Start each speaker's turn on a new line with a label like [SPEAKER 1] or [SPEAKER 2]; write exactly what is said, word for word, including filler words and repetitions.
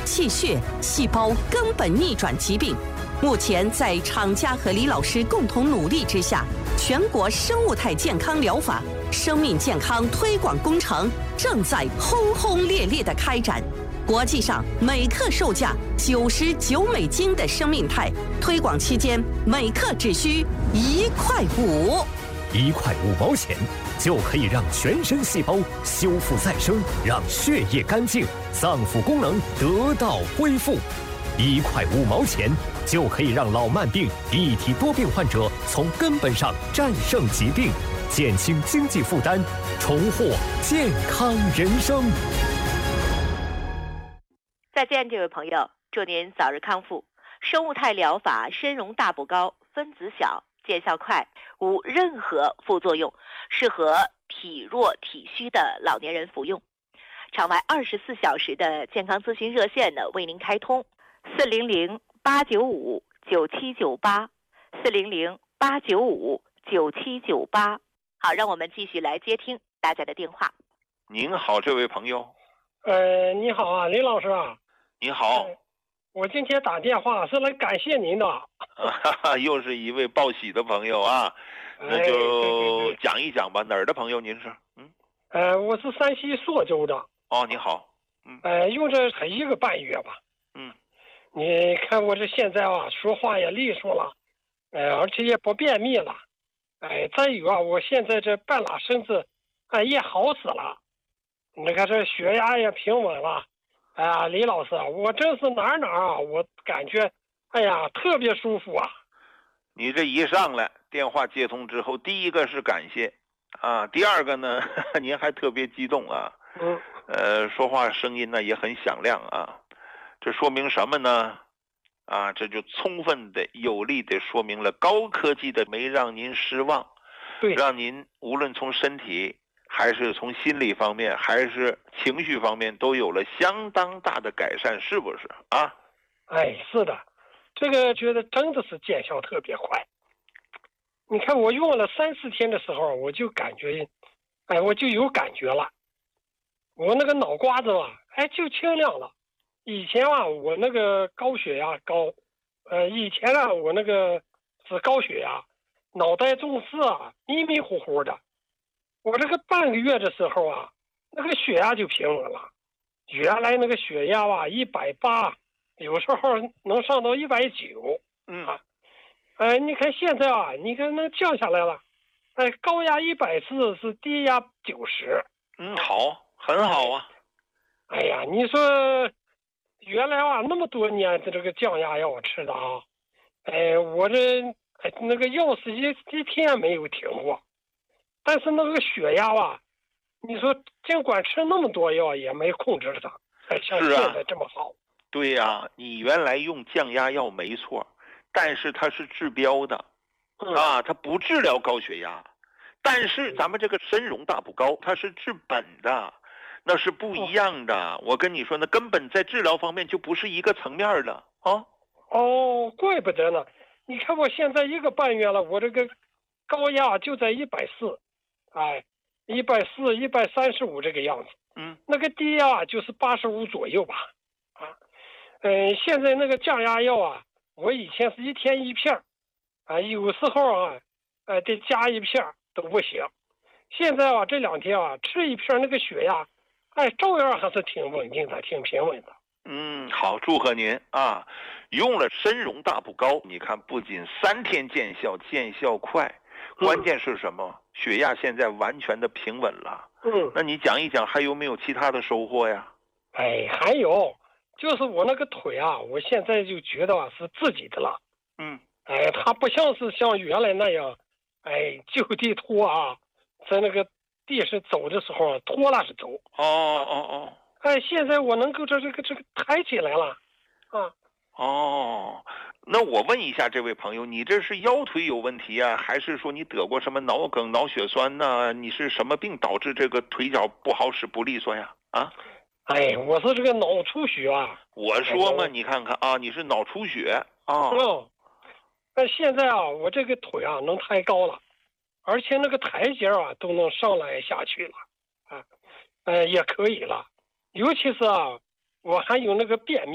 [SPEAKER 1] 气血、细胞根本逆转疾病。目前在厂家和李老师共同努力之下，全国生物态健康疗法生命健康推广工程正在轰轰烈烈的开展。国际上每克售价九十九美金的生命态，推广期间每克只需一块五，
[SPEAKER 2] 一块五毛钱就可以让全身细胞修复再生，让血液干净，脏腑功能得到恢复。一块五毛钱就可以让老慢病、一体多病患者从根本上战胜疾病，减轻经济负担，重获健康人生。
[SPEAKER 3] 再见，这位朋友，祝您早日康复。生物态疗法参茸大补膏，分子小，见效快，无任何副作用，适合体弱体虚的老年人服用。场外二十四小时的健康咨询热线呢为您开通，四零零八九五九七九八，四零零八九五九七九八。好，让我们继续来接听大家的电话。
[SPEAKER 4] 您好，这位朋友。
[SPEAKER 5] 呃，你好啊，林老师啊。
[SPEAKER 4] 你好。
[SPEAKER 5] 呃我今天打电话是来感谢您的。
[SPEAKER 4] 又是一位报喜的朋友啊，那就讲一讲吧。哪儿的朋友您是？嗯，
[SPEAKER 5] 呃，我是山西朔州的。
[SPEAKER 4] 哦，你好。嗯，
[SPEAKER 5] 呃，用这才一个半月吧。
[SPEAKER 4] 嗯，
[SPEAKER 5] 你看我这现在啊，说话也利索了，呃，而且也不便秘了。哎，再有啊，我现在这半拉身子，哎，也好使了。你看这血压也平稳了。哎呀，李老师，我真是哪儿哪儿啊，我感觉，哎呀，特别舒服啊。
[SPEAKER 4] 你这一上来电话接通之后，第一个是感谢啊，第二个呢，您还特别激动啊。
[SPEAKER 5] 嗯。
[SPEAKER 4] 呃，说话声音呢也很响亮啊，这说明什么呢？啊，这就充分的、有力的说明了高科技的没让您失望，
[SPEAKER 5] 对，
[SPEAKER 4] 让您无论从身体还是从心理方面，还是情绪方面，都有了相当大的改善，是不是啊？
[SPEAKER 5] 哎，是的，这个觉得真的是见效特别快。你看我用了三四天的时候，我就感觉，哎，我就有感觉了。我那个脑瓜子吧，哎，就清亮了。以前啊，我那个高血压高，呃，以前啊，我那个是高血压，脑袋中视啊，迷迷糊糊的。我这个半个月的时候啊，那个血压就平稳了。原来那个血压啊，一百八，有时候能上到一百九。
[SPEAKER 4] 嗯
[SPEAKER 5] 啊，哎，你看现在啊，你看那降下来了，哎，高压一百四是低压九十。
[SPEAKER 4] 嗯，好，很好啊。
[SPEAKER 5] 哎呀，你说原来啊，那么多年的这个降压药吃的啊，哎，我这哎那个药是一一天没有停过。但是那个血压啊，你说尽管吃那么多药也没控制它，哎，像现在这么好。
[SPEAKER 4] 对呀、啊，你原来用降压药没错，但是它是治标的，
[SPEAKER 5] 嗯、
[SPEAKER 4] 啊，它不治疗高血压。但是咱们这个参茸大补膏，它是治本的，那是不一样的。哦、我跟你说，那根本在治疗方面就不是一个层面的啊。
[SPEAKER 5] 哦，怪不得呢！你看我现在一个半月了，我这个高压就在一百四。哎，一百四、一百三十五这个样子，
[SPEAKER 4] 嗯，
[SPEAKER 5] 那个低压就是八十五左右吧，啊，嗯，现在那个降压药啊，我以前是一天一片，啊，有时候啊，呃，得加一片都不行，现在啊，这两天啊，吃一片那个血压，哎，照样还是挺稳定的，挺平稳的。
[SPEAKER 4] 嗯，好，祝贺您啊！用了参茸大补膏，你看不仅三天见效，见效快。关键是什么？嗯、血压现在完全的平稳了。
[SPEAKER 5] 嗯，
[SPEAKER 4] 那你讲一讲还有没有其他的收获呀？
[SPEAKER 5] 哎，还有就是我那个腿啊，我现在就觉得啊是自己的了。
[SPEAKER 4] 嗯，
[SPEAKER 5] 哎，它不像是像原来那样，哎，就地拖啊，在那个地上走的时候拖拉着走。
[SPEAKER 4] 哦哦哦。
[SPEAKER 5] 哎，现在我能够这这个这个抬起来了，啊。
[SPEAKER 4] 哦。那我问一下这位朋友，你这是腰腿有问题啊，还是说你得过什么脑梗、脑血栓呢？你是什么病导致这个腿脚不好使、不利索呀？啊？
[SPEAKER 5] 哎，我是这个脑出血啊。
[SPEAKER 4] 我说嘛，你看看啊，你是脑出血啊。
[SPEAKER 5] 嗯。那现在啊，我这个腿啊能抬高了，而且那个台阶啊都能上来下去了，啊，呃也可以了。尤其是啊，我还有那个便秘。